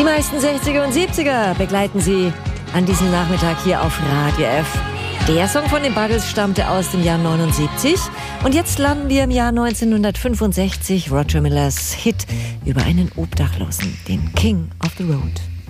Die meisten 60er und 70er begleiten Sie an diesem Nachmittag hier auf Radio F. Der Song von den Buggles stammte aus dem Jahr 79 und jetzt landen wir im Jahr 1965, Roger Millers Hit über einen Obdachlosen, den King of the Road.